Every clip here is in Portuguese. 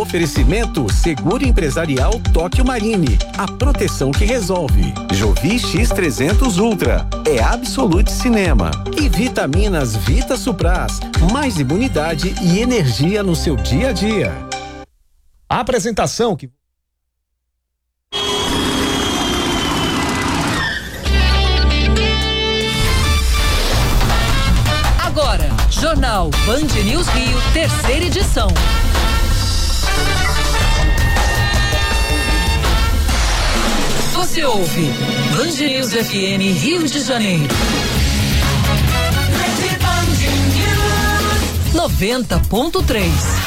Oferecimento Seguro Empresarial Tóquio Marine, a proteção que resolve. Jovi X300 Ultra, é Absolute Cinema. E Vitaminas Vita Supras, mais imunidade e energia no seu dia a dia. A apresentação que... Agora, Jornal Band News Rio, terceira edição. Você ouve Band News FM Rio de Janeiro. 90.3.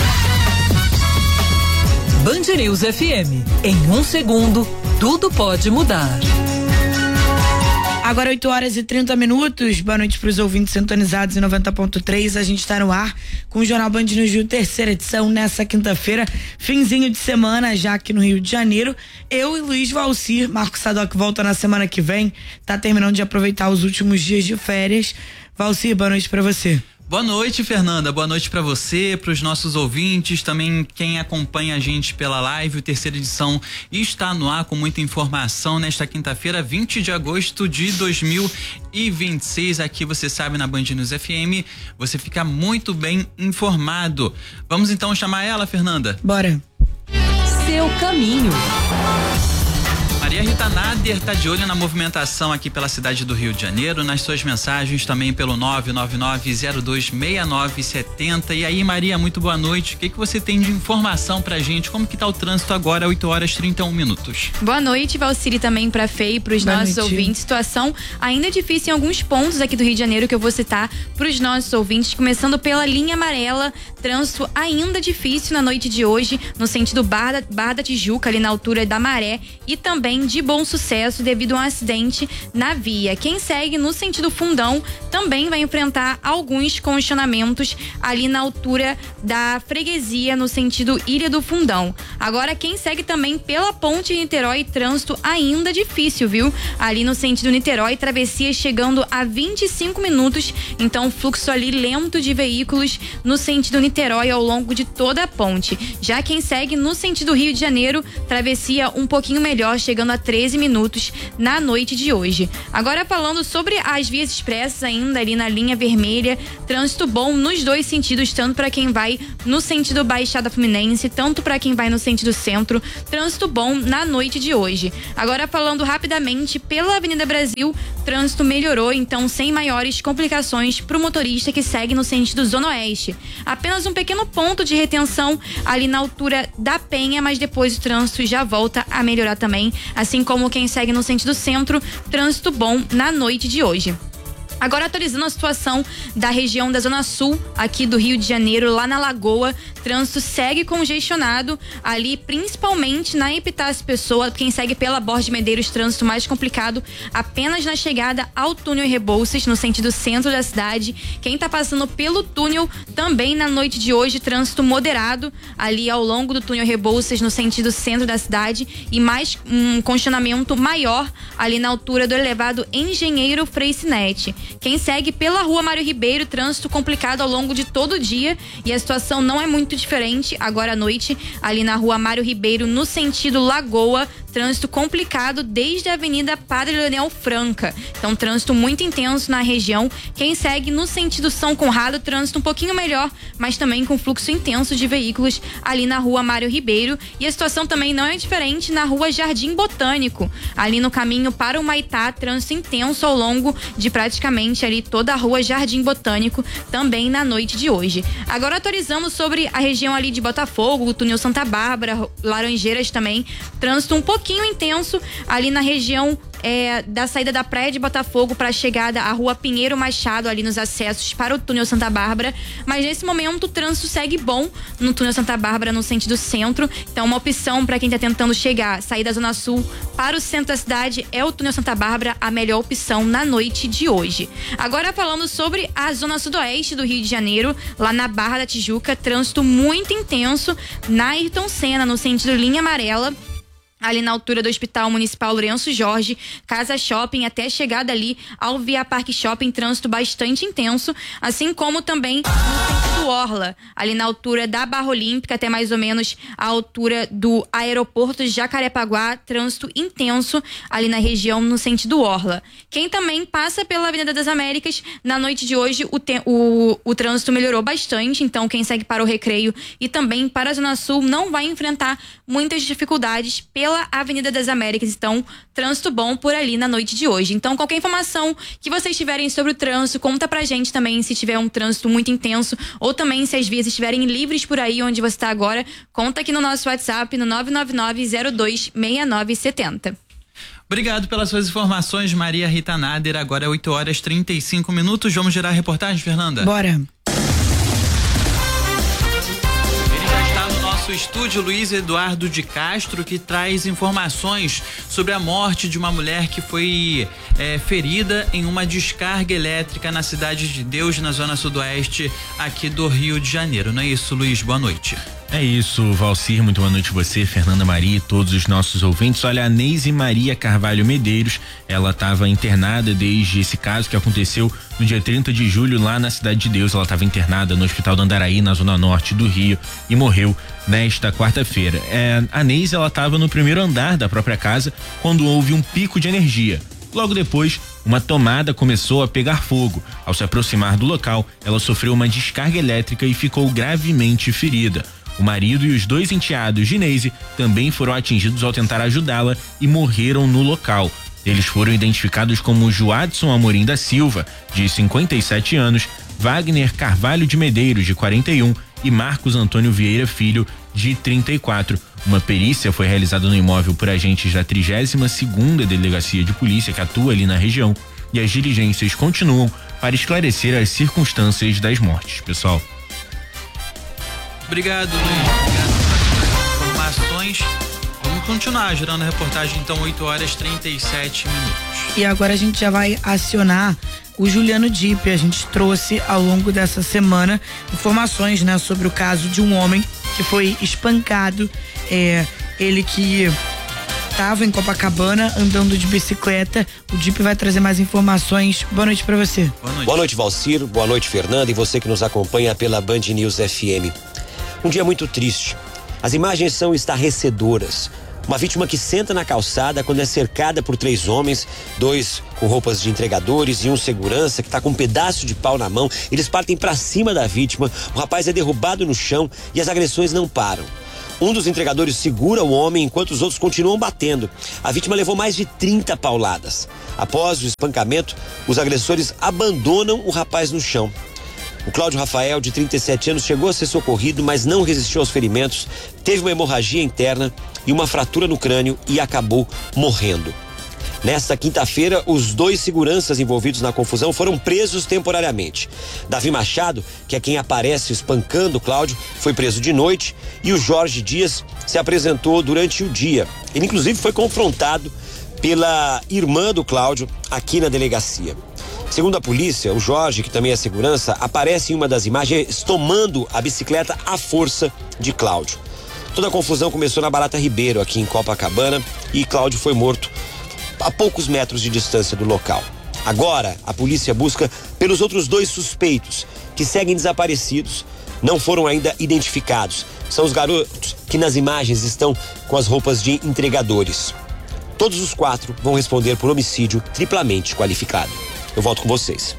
Band News FM. Em 1 segundo, tudo pode mudar. Agora 8h30. Boa noite para os ouvintes sintonizados em 90.3. A gente está no ar com o Jornal Band News Rio, terceira edição, nessa quinta-feira, finzinho de semana, já aqui no Rio de Janeiro. Eu e Luiz Valcir, Marcos Sadoc volta na semana que vem, tá terminando de aproveitar os últimos dias de férias. Valcir, boa noite para você. Boa noite, Fernanda. Boa noite para você, para os nossos ouvintes, também quem acompanha a gente pela live. O terceira edição está no ar com muita informação nesta quinta-feira, 20 de agosto de 2026. Aqui, você sabe, na Band News FM, você fica muito bem informado. Vamos então chamar ela, Fernanda? Bora. Seu caminho. Maria Rita Nader está de olho na movimentação aqui pela cidade do Rio de Janeiro, nas suas mensagens também pelo 999-026970. E aí, Maria, muito boa noite. O que você tem de informação pra gente? Como que tá o trânsito agora, 8h31? Boa noite, Valciri, também pra Fê e pros nossos ouvintes. Situação ainda difícil em alguns pontos aqui do Rio de Janeiro que eu vou citar pros nossos ouvintes, começando pela linha amarela. Trânsito ainda difícil na noite de hoje, no sentido Barra da Tijuca, ali na altura da Maré, e também de Bom Sucesso devido a um acidente na via. Quem segue no sentido Fundão também vai enfrentar alguns congestionamentos ali na altura da Freguesia, no sentido Ilha do Fundão. Agora, quem segue também pela Ponte Niterói, trânsito ainda difícil, viu? Ali no sentido Niterói, travessia chegando a 25 minutos, então fluxo ali lento de veículos no sentido Niterói ao longo de toda a ponte. Já quem segue no sentido Rio de Janeiro, travessia um pouquinho melhor, chegando a 13 minutos na noite de hoje. Agora, falando sobre as vias expressas ainda ali na linha vermelha, trânsito bom nos dois sentidos, tanto para quem vai no sentido Baixada Fluminense, tanto para quem vai no sentido centro, trânsito bom na noite de hoje. Agora, falando rapidamente pela Avenida Brasil, trânsito melhorou, então sem maiores complicações para o motorista que segue no sentido Zona Oeste. Apenas um pequeno ponto de retenção ali na altura da Penha, mas depois o trânsito já volta a melhorar também, assim como quem segue no sentido centro, trânsito bom na noite de hoje. Agora, atualizando a situação da região da Zona Sul, aqui do Rio de Janeiro, lá na Lagoa, trânsito segue congestionado ali, principalmente na Epitácio Pessoa. Quem segue pela Borges de Medeiros, trânsito mais complicado apenas na chegada ao túnel Rebouças, no sentido centro da cidade. Quem tá passando pelo túnel também na noite de hoje, trânsito moderado ali ao longo do túnel Rebouças, no sentido centro da cidade, e mais um congestionamento maior ali na altura do elevado Engenheiro Freycinet. Quem segue pela Rua Mário Ribeiro, trânsito complicado ao longo de todo o dia, e a situação não é muito diferente agora à noite, ali na Rua Mário Ribeiro, no sentido Lagoa, trânsito complicado desde a Avenida Padre Leonel Franca. Então, trânsito muito intenso na região. Quem segue no sentido São Conrado, trânsito um pouquinho melhor, mas também com fluxo intenso de veículos ali na Rua Mário Ribeiro. E a situação também não é diferente na Rua Jardim Botânico, ali no caminho para o Maitá, trânsito intenso ao longo de praticamente ali toda a Rua Jardim Botânico, também na noite de hoje. Agora, atualizamos sobre a região ali de Botafogo, o túnel Santa Bárbara, Laranjeiras também, trânsito um pouquinho intenso ali na região da saída da praia de Botafogo para a chegada à Rua Pinheiro Machado, ali nos acessos para o túnel Santa Bárbara, mas nesse momento o trânsito segue bom no túnel Santa Bárbara no sentido centro. Então, uma opção para quem está tentando sair da Zona Sul para o centro da cidade é o túnel Santa Bárbara, a melhor opção na noite de hoje. Agora, falando sobre a Zona Sudoeste do Rio de Janeiro, lá na Barra da Tijuca, trânsito muito intenso na Ayrton Senna, no sentido linha amarela, ali na altura do Hospital Municipal Lourenço Jorge, Casa Shopping, até chegada ali ao Via Parque Shopping, trânsito bastante intenso, assim como também no sentido Orla, ali na altura da Barra Olímpica, até mais ou menos a altura do aeroporto de Jacarepaguá, trânsito intenso ali na região no sentido Orla. Quem também passa pela Avenida das Américas, na noite de hoje o trânsito melhorou bastante, então quem segue para o Recreio e também para a Zona Sul não vai enfrentar muitas dificuldades pela Avenida das Américas, então trânsito bom por ali na noite de hoje. Então qualquer informação que vocês tiverem sobre o trânsito, conta pra gente também se tiver um trânsito muito intenso ou também se as vias estiverem livres por aí onde você está agora, conta aqui no nosso WhatsApp no 999-026970. Obrigado pelas suas informações, Maria Rita Nader. Agora é 8h35. Vamos gerar a reportagem, Fernanda? Bora. Nosso estúdio, Luiz Eduardo de Castro, que traz informações sobre a morte de uma mulher que foi ferida em uma descarga elétrica na Cidade de Deus, na zona sudoeste aqui do Rio de Janeiro. Não é isso, Luiz? Boa noite. É isso, Valcir, muito boa noite a você, Fernanda Maria e todos os nossos ouvintes. Olha, a Neise Maria Carvalho Medeiros, ela estava internada desde esse caso que aconteceu no dia 30 de julho lá na Cidade de Deus. Ela estava internada no Hospital do Andaraí, na zona norte do Rio, e morreu nesta quarta-feira. A Neise, ela estava no primeiro andar da própria casa quando houve um pico de energia. Logo depois, uma tomada começou a pegar fogo. Ao se aproximar do local, ela sofreu uma descarga elétrica e ficou gravemente ferida. O marido e os 2 enteados de Neise também foram atingidos ao tentar ajudá-la e morreram no local. Eles foram identificados como Joadson Amorim da Silva, de 57 anos, Wagner Carvalho de Medeiros, de 41, e Marcos Antônio Vieira Filho, de 34. Uma perícia foi realizada no imóvel por agentes da 32ª Delegacia de Polícia, que atua ali na região, e as diligências continuam para esclarecer as circunstâncias das mortes, pessoal. Obrigado, Luiz. Obrigado pelas informações. Vamos continuar gerando a reportagem, então, 8h37. E agora a gente já vai acionar o Juliano Dipp. A gente trouxe ao longo dessa semana informações, né, sobre o caso de um homem que foi espancado. Ele que estava em Copacabana andando de bicicleta. O Dipp vai trazer mais informações. Boa noite pra você. Boa noite, Valcir. Boa noite, Fernanda, e você que nos acompanha pela Band News FM. Um dia muito triste. As imagens são estarrecedoras. Uma vítima que senta na calçada quando é cercada por 3 homens, 2 com roupas de entregadores e um segurança que está com um pedaço de pau na mão. Eles partem para cima da vítima, o rapaz é derrubado no chão e as agressões não param. Um dos entregadores segura o homem enquanto os outros continuam batendo. A vítima levou mais de 30 pauladas. Após o espancamento, os agressores abandonam o rapaz no chão. O Cláudio Rafael, de 37 anos, chegou a ser socorrido, mas não resistiu aos ferimentos, teve uma hemorragia interna e uma fratura no crânio e acabou morrendo. Nesta quinta-feira, os 2 seguranças envolvidos na confusão foram presos temporariamente. Davi Machado, que é quem aparece espancando o Cláudio, foi preso de noite, e o Jorge Dias se apresentou durante o dia. Ele, inclusive, foi confrontado pela irmã do Cláudio aqui na delegacia. Segundo a polícia, o Jorge, que também é segurança, aparece em uma das imagens tomando a bicicleta à força de Cláudio. Toda a confusão começou na Barata Ribeiro, aqui em Copacabana, e Cláudio foi morto a poucos metros de distância do local. Agora, a polícia busca pelos outros 2 suspeitos, que seguem desaparecidos, não foram ainda identificados. São os garotos que nas imagens estão com as roupas de entregadores. Todos os 4 vão responder por homicídio triplamente qualificado. Eu volto com vocês.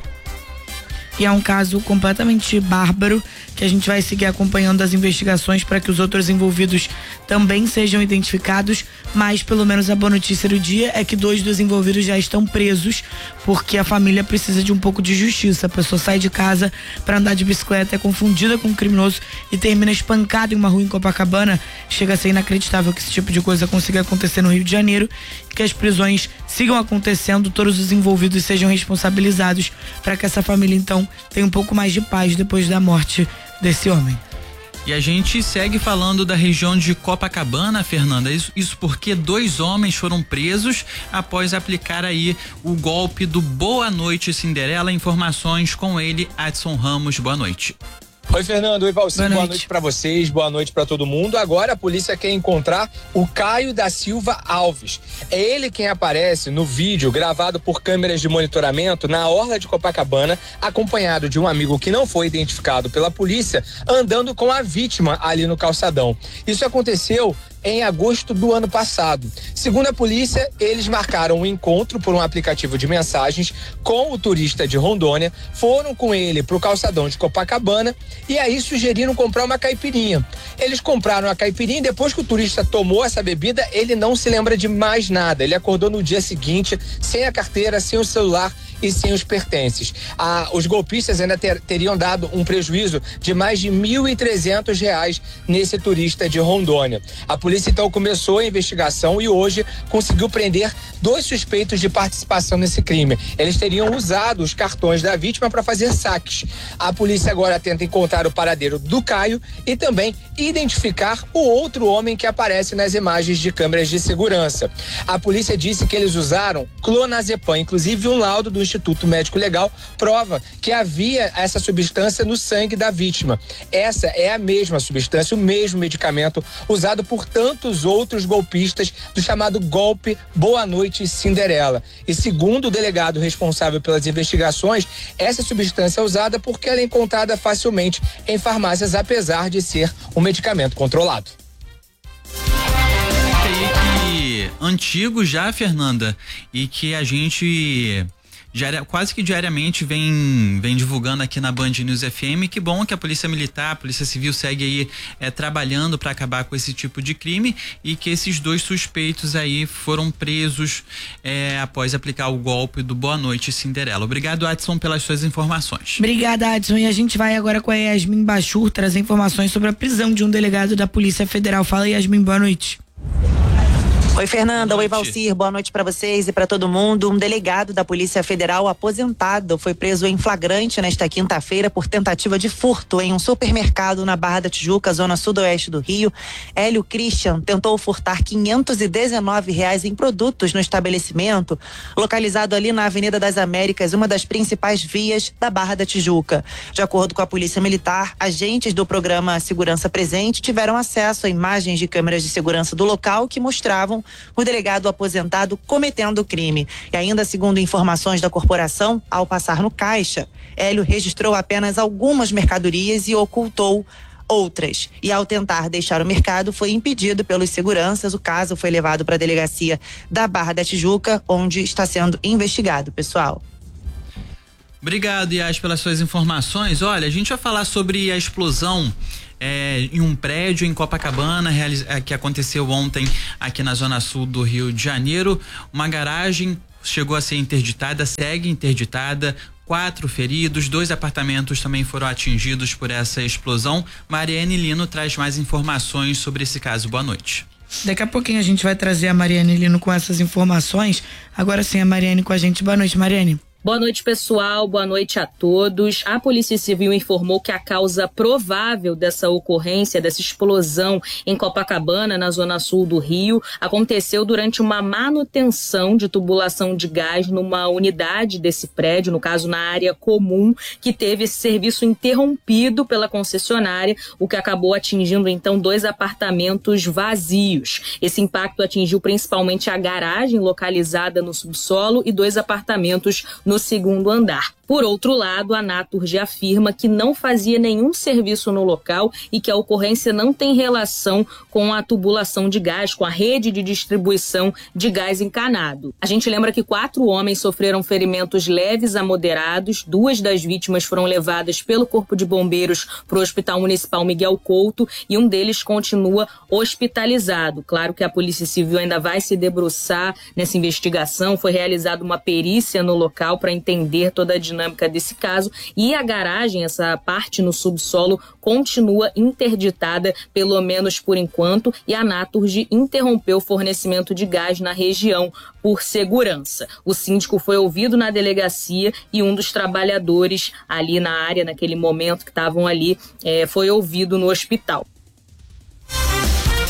E é um caso completamente bárbaro que a gente vai seguir acompanhando as investigações para que os outros envolvidos também sejam identificados, mas pelo menos a boa notícia do dia é que 2 dos envolvidos já estão presos, porque a família precisa de um pouco de justiça. A pessoa sai de casa para andar de bicicleta, é confundida com um criminoso e termina espancada em uma rua em Copacabana. Chega a ser inacreditável que esse tipo de coisa consiga acontecer no Rio de Janeiro, que as prisões sigam acontecendo, todos os envolvidos sejam responsabilizados, para que essa família então tenha um pouco mais de paz depois da morte desse homem. E a gente segue falando da região de Copacabana, Fernanda, isso porque 2 homens foram presos após aplicar aí o golpe do Boa Noite Cinderela. Informações com ele, Adson Ramos. Boa noite. Oi, Fernando. Oi, Valcinho. Boa noite pra vocês, boa noite pra todo mundo. Agora a polícia quer encontrar o Caio da Silva Alves. É ele quem aparece no vídeo gravado por câmeras de monitoramento na orla de Copacabana, acompanhado de um amigo que não foi identificado pela polícia, andando com a vítima ali no calçadão. Isso aconteceu em agosto do ano passado. Segundo a polícia, eles marcaram um encontro por um aplicativo de mensagens com o turista de Rondônia, foram com ele pro calçadão de Copacabana e aí sugeriram comprar uma caipirinha. Eles compraram a caipirinha e depois que o turista tomou essa bebida, ele não se lembra de mais nada. Ele acordou no dia seguinte sem a carteira, sem o celular e sem os pertences. Os golpistas ainda teriam dado um prejuízo de mais de R$1.300 nesse turista de Rondônia. A polícia então começou a investigação e hoje conseguiu prender 2 suspeitos de participação nesse crime. Eles teriam usado os cartões da vítima para fazer saques. A polícia agora tenta encontrar o paradeiro do Caio e também identificar o outro homem que aparece nas imagens de câmeras de segurança. A polícia disse que eles usaram clonazepam, inclusive um laudo do Instituto Médico Legal prova que havia essa substância no sangue da vítima. Essa é a mesma substância, o mesmo medicamento usado por tantos outros golpistas do chamado golpe Boa Noite Cinderela. E segundo o delegado responsável pelas investigações, essa substância é usada porque ela é encontrada facilmente em farmácias, apesar de ser um medicamento controlado. Antigo já, Fernanda, e que a gente quase que diariamente vem divulgando aqui na Band News FM. Que bom que a Polícia Militar, a Polícia Civil segue aí trabalhando para acabar com esse tipo de crime e que esses 2 suspeitos aí foram presos após aplicar o golpe do Boa Noite Cinderela. Obrigado, Adson, pelas suas informações. Obrigada, Adson. E a gente vai agora com a Yasmin Bachur trazer informações sobre a prisão de um delegado da Polícia Federal. Fala, Yasmin, boa noite. Oi, Fernanda. Oi, Valcir. Boa noite para vocês e para todo mundo. Um delegado da Polícia Federal aposentado foi preso em flagrante nesta quinta-feira por tentativa de furto em um supermercado na Barra da Tijuca, zona sudoeste do Rio. Hélio Christian tentou furtar R$519 em produtos no estabelecimento, localizado ali na Avenida das Américas, uma das principais vias da Barra da Tijuca. De acordo com a Polícia Militar, agentes do programa Segurança Presente tiveram acesso a imagens de câmeras de segurança do local que mostravam o delegado aposentado cometendo o crime. E ainda segundo informações da corporação, ao passar no caixa, Hélio registrou apenas algumas mercadorias e ocultou outras. E ao tentar deixar o mercado, foi impedido pelos seguranças. O caso foi levado para a delegacia da Barra da Tijuca, onde está sendo investigado, pessoal. Obrigado, Yas, pelas suas informações. Olha, a gente vai falar sobre a explosão em um prédio em Copacabana, que aconteceu ontem aqui na zona sul do Rio de Janeiro. Uma garagem chegou a ser interditada, segue interditada, 4 feridos, 2 apartamentos também foram atingidos por essa explosão. Mariane Lino traz mais informações sobre esse caso. Boa noite. Daqui a pouquinho a gente vai trazer a Mariane Lino com essas informações. Agora sim, a Mariane com a gente. Boa noite, Mariane. Boa noite, pessoal. Boa noite a todos. A Polícia Civil informou que a causa provável dessa ocorrência, dessa explosão em Copacabana, na zona sul do Rio, aconteceu durante uma manutenção de tubulação de gás numa unidade desse prédio, no caso na área comum, que teve esse serviço interrompido pela concessionária, o que acabou atingindo então 2 apartamentos vazios. Esse impacto atingiu principalmente a garagem localizada no subsolo e 2 apartamentos no segundo andar. Por outro lado, a Naturgy afirma que não fazia nenhum serviço no local e que a ocorrência não tem relação com a tubulação de gás, com a rede de distribuição de gás encanado. A gente lembra que 4 homens sofreram ferimentos leves a moderados, 2 das vítimas foram levadas pelo Corpo de Bombeiros para o Hospital Municipal Miguel Couto e um deles continua hospitalizado. Claro que a Polícia Civil ainda vai se debruçar nessa investigação, foi realizada uma perícia no local para entender toda a dinâmica desse caso e a garagem, essa parte no subsolo, continua interditada, pelo menos por enquanto, e a Naturgy interrompeu o fornecimento de gás na região por segurança. O síndico foi ouvido na delegacia e um dos trabalhadores ali na área, naquele momento que estavam ali, foi ouvido no hospital.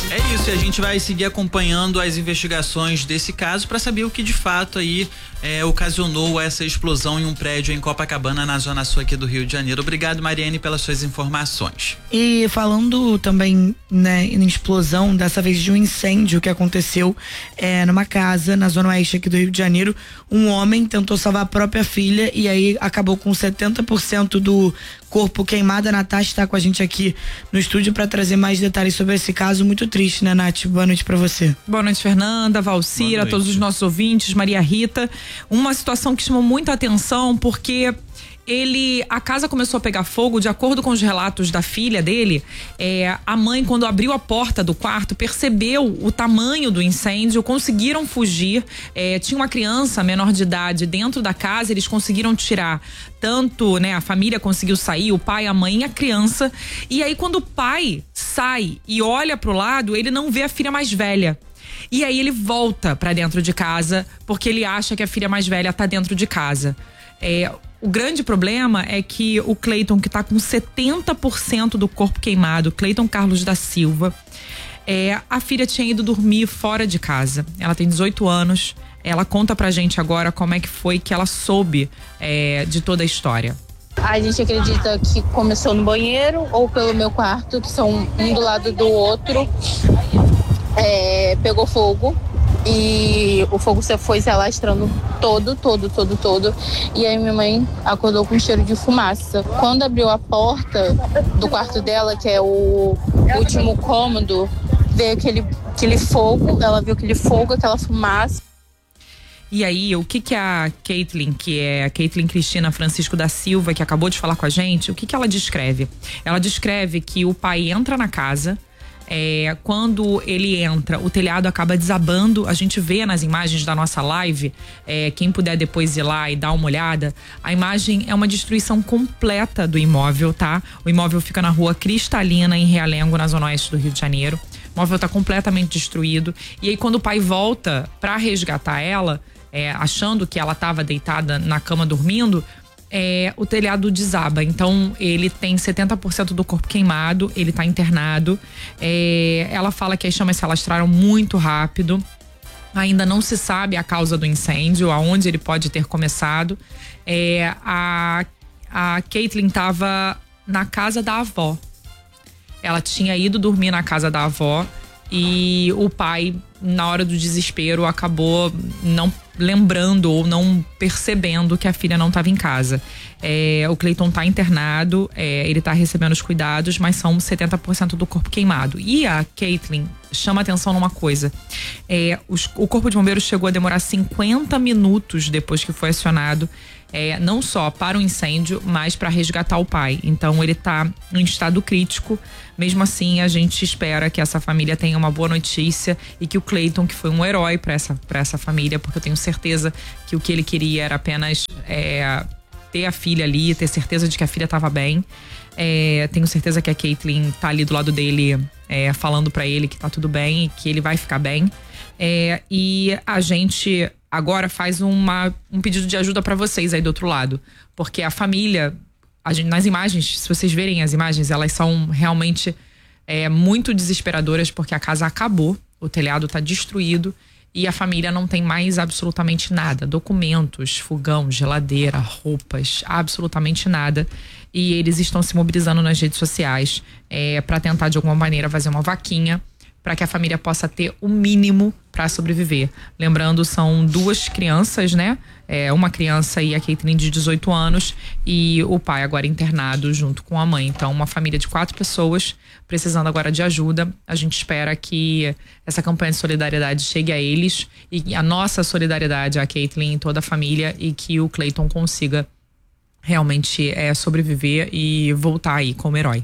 É isso, e a gente vai seguir acompanhando as investigações desse caso para saber o que de fato aí ocasionou essa explosão em um prédio em Copacabana, na zona sul aqui do Rio de Janeiro. Obrigado, Mariane, pelas suas informações. E falando também, né, em explosão, dessa vez de um incêndio que aconteceu numa casa na zona oeste aqui do Rio de Janeiro, um homem tentou salvar a própria filha e aí acabou com 70% do corpo queimado. A Natasha está com a gente aqui no estúdio para trazer mais detalhes sobre esse caso muito triste, né, Nath? Boa noite para você. Boa noite, Fernanda, Valcira, a todos os nossos ouvintes, Maria Rita. Uma situação que chamou muita atenção porque a casa começou a pegar fogo. De acordo com os relatos da filha dele, a mãe, quando abriu a porta do quarto, percebeu o tamanho do incêndio, conseguiram fugir. Tinha uma criança menor de idade dentro da casa, eles conseguiram tirar tanto, né, a família conseguiu sair, o pai, a mãe e a criança. E aí, quando o pai sai e olha pro lado, ele não vê a filha mais velha. E aí ele volta pra dentro de casa porque ele acha que a filha mais velha tá dentro de casa. O grande problema é que o Cleiton, que tá com 70% do corpo queimado, Cleiton Carlos da Silva, a filha tinha ido dormir fora de casa. Ela tem 18 anos. Ela conta pra gente agora como é que foi que ela soube de toda a história. A gente acredita que começou no banheiro ou pelo meu quarto, que são um do lado do outro. Pegou fogo e o fogo foi se alastrando todo. E aí minha mãe acordou com cheiro de fumaça. Quando abriu a porta do quarto dela, que é o último cômodo, veio aquele fogo, ela viu aquele fogo, aquela fumaça. E aí, o que a Caitlin, que é a Caitlin Cristina Francisco da Silva, que acabou de falar com a gente, o que ela descreve? Ela descreve que o pai entra na casa. Quando ele entra, o telhado acaba desabando. A gente vê nas imagens da nossa live, quem puder depois ir lá e dar uma olhada, a imagem é uma destruição completa do imóvel, tá? O imóvel fica na rua Cristalina, em Realengo, na zona oeste do Rio de Janeiro. O imóvel tá completamente destruído. E aí, quando o pai volta pra resgatar ela, achando que ela estava deitada na cama dormindo, o telhado desaba. Então ele tem 70% do corpo queimado, ele tá internado. Ela fala que as chamas se alastraram muito rápido. Ainda não se sabe a causa do incêndio, aonde ele pode ter começado. A Caitlin estava na casa da avó. Ela tinha ido dormir na casa da avó e o pai, na hora do desespero, acabou não lembrando ou não percebendo que a filha não estava em casa. O Cleiton tá internado, ele tá recebendo os cuidados, mas são 70% do corpo queimado. E a Caitlin chama atenção numa coisa: o corpo de bombeiros chegou a demorar 50 minutos depois que foi acionado, não só para o incêndio, mas para resgatar o pai. Então ele tá em estado crítico. Mesmo assim, a gente espera que essa família tenha uma boa notícia e que o Cleiton, que foi um herói para essa família, porque eu tenho certeza que o que ele queria era apenas ter a filha ali, ter certeza de que a filha estava bem. Tenho certeza que a Caitlin tá ali do lado dele, falando para ele que tá tudo bem e que ele vai ficar bem. E a gente agora faz um pedido de ajuda para vocês aí do outro lado, porque a família, nas imagens, se vocês verem as imagens, elas são realmente muito desesperadoras, porque a casa acabou, o telhado tá destruído e a família não tem mais absolutamente nada, documentos, fogão, geladeira, roupas, absolutamente nada. E eles estão se mobilizando nas redes sociais para tentar de alguma maneira fazer uma vaquinha para que a família possa ter o mínimo para sobreviver. Lembrando, são 2 crianças, né? Uma criança e a Caitlin de 18 anos e o pai agora internado junto com a mãe. Então, uma família de 4 pessoas precisando agora de ajuda. A gente espera que essa campanha de solidariedade chegue a eles e a nossa solidariedade a Caitlin e toda a família, e que o Cleiton consiga realmente sobreviver e voltar aí como herói.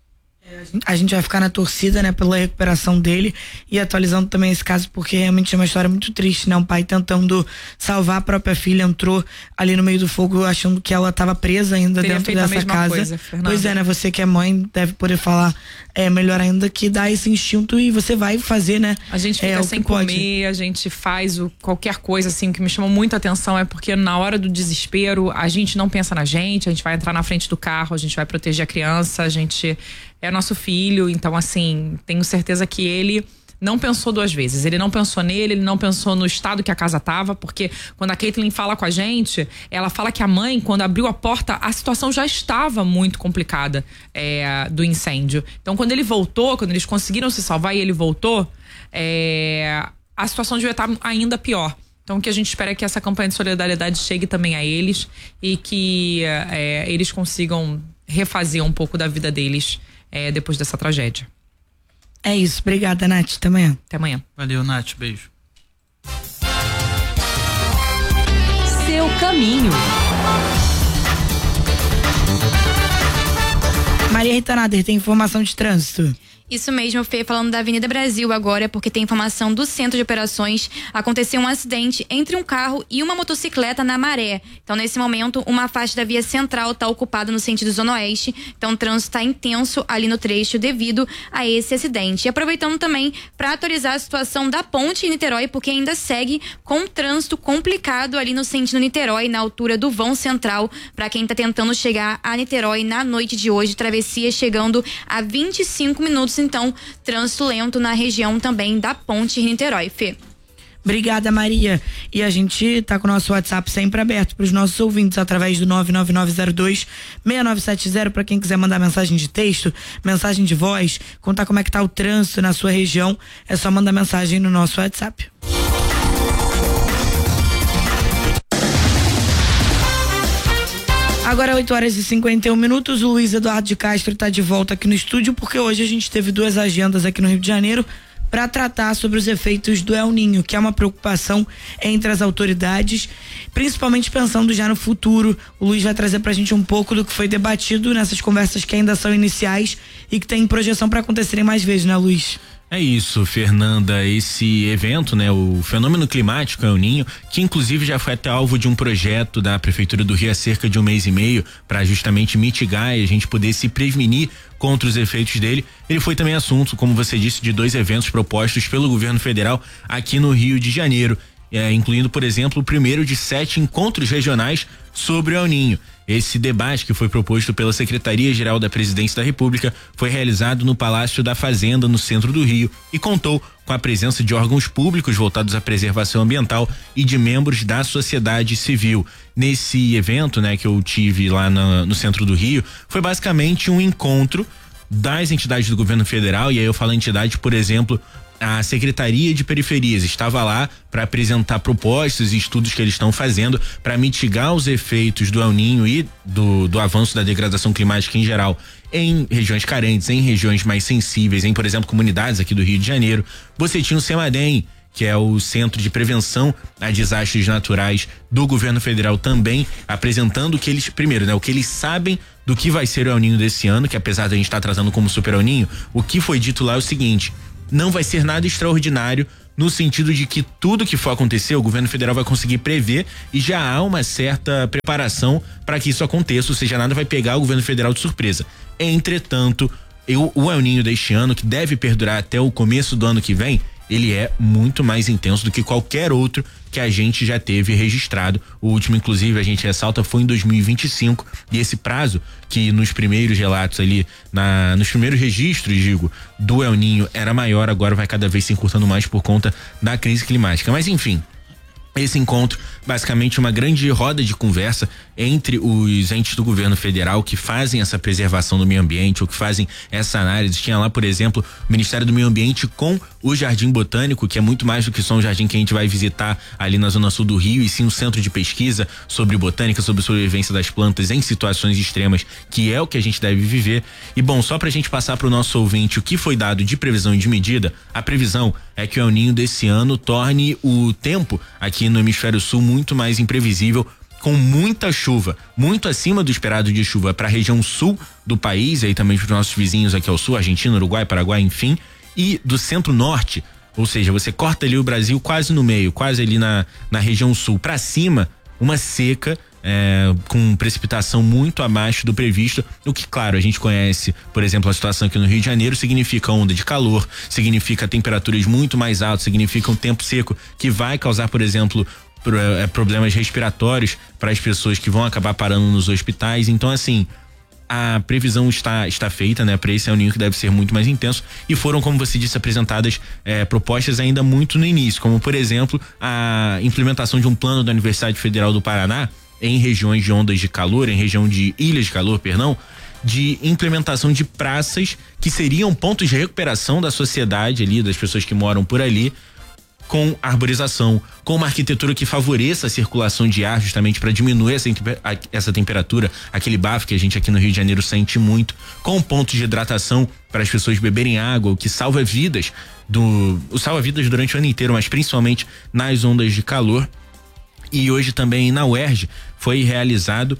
A gente vai ficar na torcida, né, pela recuperação dele e atualizando também esse caso, porque realmente é uma história muito triste, né? Um pai tentando salvar a própria filha, entrou ali no meio do fogo achando que ela estava presa ainda dentro dessa casa. Coisa, pois é, né? Você que é mãe deve poder falar melhor ainda, que dá esse instinto e você vai fazer, né? A gente fica sem comer, a gente faz qualquer coisa, assim. O que me chamou muita atenção é porque na hora do desespero a gente não pensa na gente, a gente vai entrar na frente do carro, a gente vai proteger a criança, a gente é nosso filho, então assim, tenho certeza que ele não pensou duas vezes. Ele não pensou nele, ele não pensou no estado que a casa tava, porque quando a Caitlyn fala com a gente, ela fala que a mãe, quando abriu a porta, a situação já estava muito complicada do incêndio. Então, quando ele voltou, quando eles conseguiram se salvar e ele voltou, a situação devia estar ainda pior. Então, o que a gente espera é que essa campanha de solidariedade chegue também a eles e que eles consigam refazer um pouco da vida deles depois dessa tragédia. É isso, obrigada, Nath. Até amanhã. Até amanhã. Valeu, Nath. Beijo. Seu caminho. Maria Rita Nader, tem informação de trânsito. Isso mesmo, Fê, falando da Avenida Brasil agora, porque tem informação do Centro de Operações. Aconteceu um acidente entre um carro e uma motocicleta na Maré. Então, nesse momento, uma faixa da via central está ocupada no sentido Zona Oeste. Então, o trânsito está intenso ali no trecho devido a esse acidente. E aproveitando também para atualizar a situação da ponte em Niterói, porque ainda segue com um trânsito complicado ali no sentido Niterói, na altura do vão central, para quem está tentando chegar a Niterói na noite de hoje. Travessia chegando a 25 minutos. Então, trânsito lento na região também da ponte Niterói, Fê. Obrigada, Maria. E a gente tá com o nosso WhatsApp sempre aberto para os nossos ouvintes através do 99902-6970 para quem quiser mandar mensagem de texto, mensagem de voz, contar como é que tá o trânsito na sua região, é só mandar mensagem no nosso WhatsApp. Agora 8h51, o Luiz Eduardo de Castro está de volta aqui no estúdio, porque hoje a gente teve 2 agendas aqui no Rio de Janeiro para tratar sobre os efeitos do El Niño, que é uma preocupação entre as autoridades, principalmente pensando já no futuro. O Luiz vai trazer pra gente um pouco do que foi debatido nessas conversas que ainda são iniciais e que tem projeção para acontecerem mais vezes, né, Luiz? É isso, Fernanda, esse evento, né, o fenômeno climático El Niño, que inclusive já foi até alvo de um projeto da Prefeitura do Rio há cerca de 1 mês e meio, para justamente mitigar e a gente poder se prevenir contra os efeitos dele. Ele foi também assunto, como você disse, de 2 eventos propostos pelo governo federal aqui no Rio de Janeiro, incluindo, por exemplo, o primeiro de 7 encontros regionais sobre o El Niño. Esse debate, que foi proposto pela Secretaria-Geral da Presidência da República, foi realizado no Palácio da Fazenda, no centro do Rio, e contou com a presença de órgãos públicos voltados à preservação ambiental e de membros da sociedade civil. Nesse evento, né, que eu tive lá no centro do Rio, foi basicamente um encontro das entidades do governo federal, e aí eu falo entidade, por exemplo, a Secretaria de Periferias estava lá para apresentar propostas e estudos que eles estão fazendo para mitigar os efeitos do El Niño e do avanço da degradação climática em geral em regiões carentes, em regiões mais sensíveis, em, por exemplo, comunidades aqui do Rio de Janeiro. Você tinha o CEMADEM, que é o Centro de Prevenção a Desastres Naturais do governo federal, também apresentando o que eles, primeiro, né, o que eles sabem do que vai ser o El Niño desse ano, que apesar de a gente estar tratando como Super El Niño, o que foi dito lá é o seguinte: não vai ser nada extraordinário, no sentido de que tudo que for acontecer, o governo federal vai conseguir prever e já há uma certa preparação para que isso aconteça, ou seja, nada vai pegar o governo federal de surpresa. Entretanto, o El Niño deste ano, que deve perdurar até o começo do ano que vem, ele é muito mais intenso do que qualquer outro que a gente já teve registrado. O último, inclusive, a gente ressalta, foi em 2025, e esse prazo, que nos primeiros relatos ali, nos primeiros registros, digo, do El Niño era maior, agora vai cada vez se encurtando mais por conta da crise climática. Mas enfim, esse encontro, basicamente uma grande roda de conversa entre os entes do governo federal que fazem essa preservação do meio ambiente ou que fazem essa análise. Tinha lá, por exemplo, o Ministério do Meio Ambiente com o Jardim Botânico, que é muito mais do que só um jardim que a gente vai visitar ali na zona sul do Rio, e sim um centro de pesquisa sobre botânica, sobre sobrevivência das plantas em situações extremas, que é o que a gente deve viver. E bom, só pra gente passar pro nosso ouvinte o que foi dado de previsão e de medida, a previsão é que o El Niño desse ano torne o tempo aqui no hemisfério sul muito mais imprevisível, com muita chuva, muito acima do esperado de chuva para a região sul do país, e aí também para os nossos vizinhos aqui ao sul, Argentina, Uruguai, Paraguai, enfim, e do centro-norte, ou seja, você corta ali o Brasil quase no meio, quase ali na região sul para cima, uma seca com precipitação muito abaixo do previsto, o que, claro, a gente conhece, por exemplo, a situação aqui no Rio de Janeiro, significa onda de calor, significa temperaturas muito mais altas, significa um tempo seco que vai causar, por exemplo, problemas respiratórios para as pessoas que vão acabar parando nos hospitais. Então, assim, a previsão está feita, né, para esse El Niño, que deve ser muito mais intenso, e foram, como você disse, apresentadas propostas ainda muito no início, como por exemplo a implementação de um plano da Universidade Federal do Paraná em regiões de ondas de calor, em região de ilhas de calor, de implementação de praças que seriam pontos de recuperação da sociedade ali, das pessoas que moram por ali, com arborização, com uma arquitetura que favoreça a circulação de ar, justamente para diminuir essa temperatura, aquele bafo que a gente aqui no Rio de Janeiro sente muito, com pontos de hidratação para as pessoas beberem água, o que salva vidas durante o ano inteiro, mas principalmente nas ondas de calor. E hoje também na UERJ foi realizado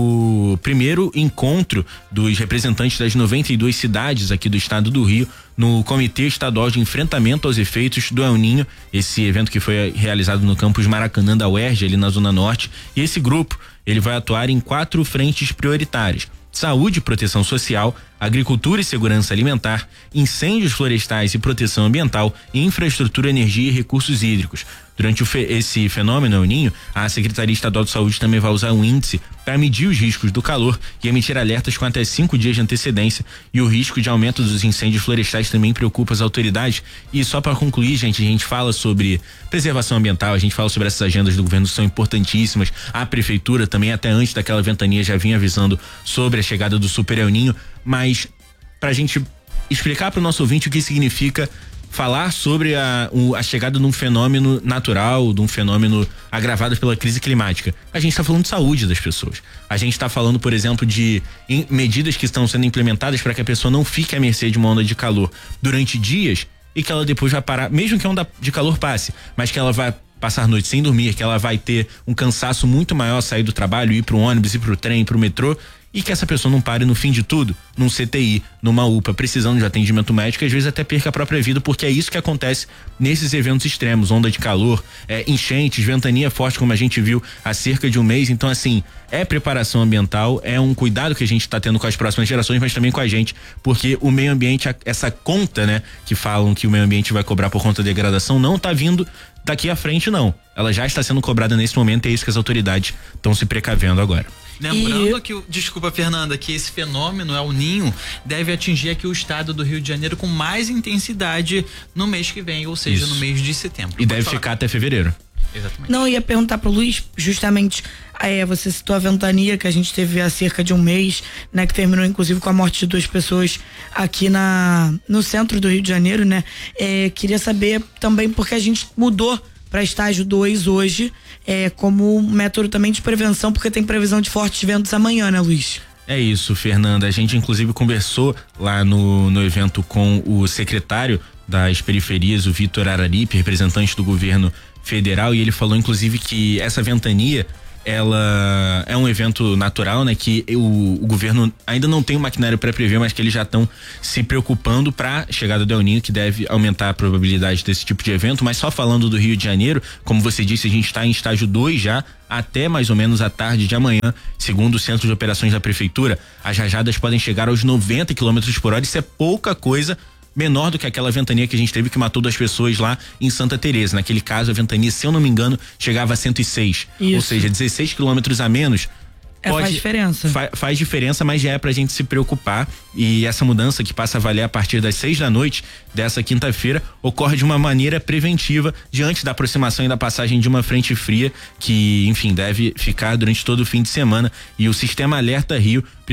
o primeiro encontro dos representantes das 92 cidades aqui do estado do Rio no Comitê Estadual de Enfrentamento aos Efeitos do El Niño, esse evento que foi realizado no campus Maracanã da UERJ, ali na Zona Norte. E esse grupo, ele vai atuar em 4 frentes prioritárias: saúde e proteção social, agricultura e segurança alimentar, incêndios florestais e proteção ambiental, infraestrutura, energia e recursos hídricos. Durante esse fenômeno El Niño, a Secretaria Estadual de Saúde também vai usar um índice para medir os riscos do calor e emitir alertas com até 5 dias de antecedência, e o risco de aumento dos incêndios florestais também preocupa as autoridades. E só para concluir, gente, a gente fala sobre preservação ambiental, a gente fala sobre essas agendas do governo que são importantíssimas. A prefeitura também, até antes daquela ventania, já vinha avisando sobre a chegada do Super El Niño, mas pra gente explicar para o nosso ouvinte o que significa falar sobre a chegada de um fenômeno natural, de um fenômeno agravado pela crise climática. A gente está falando de saúde das pessoas. A gente está falando, por exemplo, de medidas que estão sendo implementadas para que a pessoa não fique à mercê de uma onda de calor durante dias e que ela depois vai parar, mesmo que a onda de calor passe, mas que ela vai passar noite sem dormir, que ela vai ter um cansaço muito maior, sair do trabalho, ir pro ônibus, ir pro trem, pro metrô, e que essa pessoa não pare no fim de tudo, num CTI, numa UPA, precisando de atendimento médico, e às vezes até perca a própria vida, porque é isso que acontece nesses eventos extremos, onda de calor, enchentes, ventania forte, como a gente viu há cerca de um mês. Então, assim, é preparação ambiental, é um cuidado que a gente está tendo com as próximas gerações, mas também com a gente, porque o meio ambiente, essa conta, né, que falam que o meio ambiente vai cobrar por conta da degradação, não está vindo daqui à frente, não. Ela já está sendo cobrada nesse momento, e é isso que as autoridades estão se precavendo agora. Lembrando que, desculpa, Fernanda, que esse fenômeno El Niño deve atingir aqui o estado do Rio de Janeiro com mais intensidade no mês que vem, ou seja, no mês de setembro. E deve ficar até fevereiro. Exatamente. Não, ia perguntar pro Luiz, justamente, você citou a ventania que a gente teve há cerca de um mês, né, que terminou inclusive com a morte de 2 pessoas aqui no centro do Rio de Janeiro, né? Queria saber também porque a gente mudou para estágio 2 hoje, como método também de prevenção, porque tem previsão de fortes ventos amanhã, né, Luiz? É isso, Fernanda. A gente inclusive conversou lá no evento com o secretário das periferias, o Vitor Araripe, representante do governo federal, e ele falou inclusive que essa ventania, ela é um evento natural, né? Que o governo ainda não tem o maquinário para prever, mas que eles já estão se preocupando para a chegada do El Niño, que deve aumentar a probabilidade desse tipo de evento. Mas só falando do Rio de Janeiro, como você disse, a gente está em estágio 2 já, até mais ou menos a tarde de amanhã, segundo o Centro de Operações da Prefeitura, as rajadas podem chegar aos 90 km por hora. Isso é pouca coisa, menor do que aquela ventania que a gente teve que matou 2 pessoas lá em Santa Teresa. Naquele caso, a ventania, se eu não me engano, chegava a 106. Isso. Ou seja, 16 quilômetros a menos. Faz diferença. Faz diferença, mas já é pra gente se preocupar. E essa mudança, que passa a valer a partir das 6 da noite dessa quinta-feira, ocorre de uma maneira preventiva diante da aproximação e da passagem de uma frente fria que, enfim, deve ficar durante todo o fim de semana. E o Sistema Alerta Rio